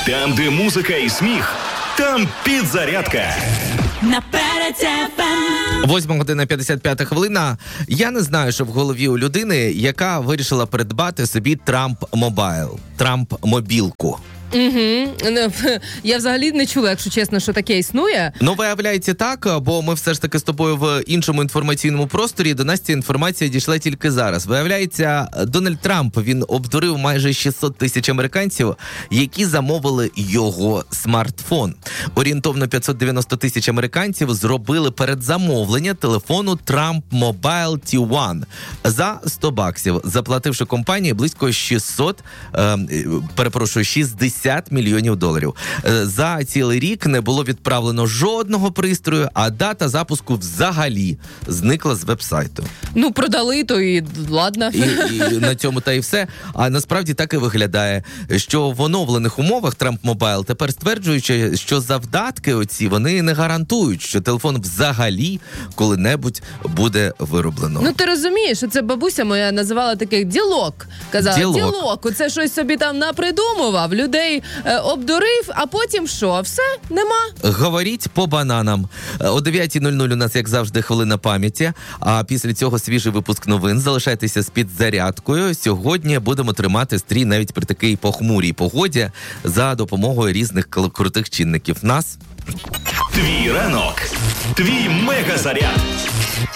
Там, де музика і сміх, там підзарядка. На Перець ФМ. 8:55. Я не знаю, що в голові у людини, яка вирішила придбати собі Трамп Мобайл, Трамп Мобілку. Угу. Я взагалі не чула, якщо чесно, що таке існує. Ну, виявляється так, бо ми все ж таки з тобою в іншому інформаційному просторі, до нас ця інформація дійшла тільки зараз. Виявляється, Дональд Трамп, він обдурив майже 600 тисяч американців, які замовили його смартфон. Орієнтовно 590 тисяч американців зробили передзамовлення телефону Trump Mobile T1 за $100, заплативши компанії близько 60 мільйонів доларів. За цілий рік не було відправлено жодного пристрою, а дата запуску взагалі зникла з веб-сайту. Ну, продали, то і ладно. І на цьому та й все. А насправді так і виглядає, що в оновлених умовах Trump Mobile тепер стверджуючи, що завдатки оці, вони не гарантують, що телефон взагалі коли-небудь буде вироблено. Ну, ти розумієш, що це бабуся моя називала таких ділок. Казала, ділок. Оце щось собі там напридумував, людей обдурив, а потім що? Все? Нема? Говоріть по бананам. О 9:00 у нас, як завжди, хвилина пам'яті, а після цього свіжий випуск новин. Залишайтеся з підзарядкою. Сьогодні будемо тримати стрій навіть при такій похмурій погоді за допомогою різних крутих чинників. Нас. Твій ранок. Твій мегазаряд.